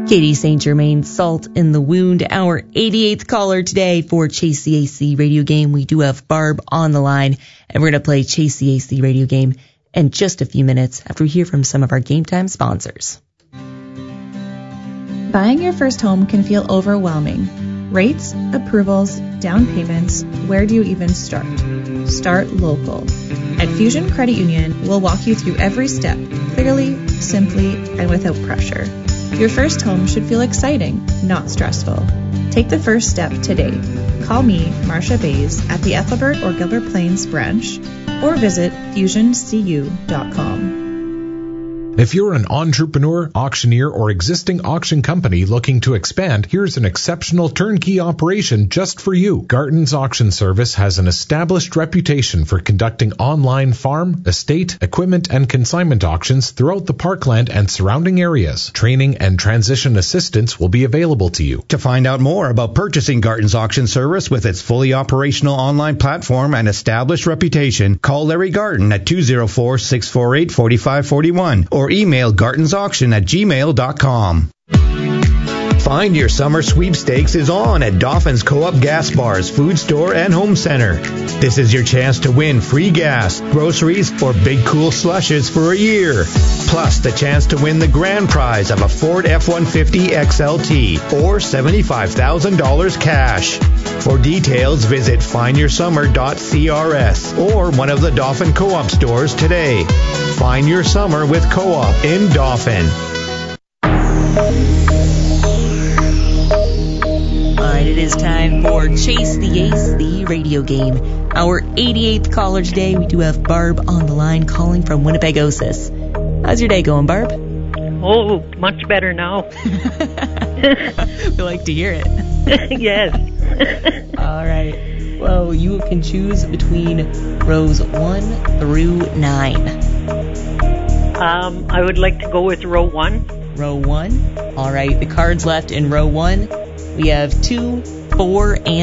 Katie St. Germain, Salt in the Wound, our 88th caller today for Chase the AC radio game. We do have Barb on the line, and we're going to play Chase the AC radio game in just a few minutes after we hear from some of our Game Time sponsors. Buying your first home can feel overwhelming. Rates, approvals, down payments, where do you even start? Start local. At Fusion Credit Union, we'll walk you through every step, clearly, simply, and without pressure. Your first home should feel exciting, not stressful. Take the first step today. Call me, Marcia Bays, at the Ethelbert or Gilbert Plains branch, or visit fusioncu.com. If you're an entrepreneur, auctioneer, or existing auction company looking to expand, here's an exceptional turnkey operation just for you. Garton's Auction Service has an established reputation for conducting online farm, estate, equipment, and consignment auctions throughout the parkland and surrounding areas. Training and transition assistance will be available to you. To find out more about purchasing Garton's Auction Service with its fully operational online platform and established reputation, call Larry Garton at 204-648-4541 or email gartonsauction@gmail.com. Find Your Summer Sweepstakes is on at Dauphin's Co-op Gas Bars, Food Store, and Home Center. This is your chance to win free gas, groceries, or big cool slushes for a year. Plus the chance to win the grand prize of a Ford F-150 XLT or $75,000 cash. For details, visit findyoursummer.crs or one of the Dauphin Co-op stores today. Find your summer with Co-op in Dauphin. It is time for Chase the AC radio game. Our 88th caller today. We do have Barb on the line calling from Winnipegosis. How's your day going, Barb? Oh, much better now. We like to hear it. Yes. All right. Well, you can choose between rows 1 through 9. I would like to go with row 1. Row 1. All right. The cards left in row 1. We have 2, 4, and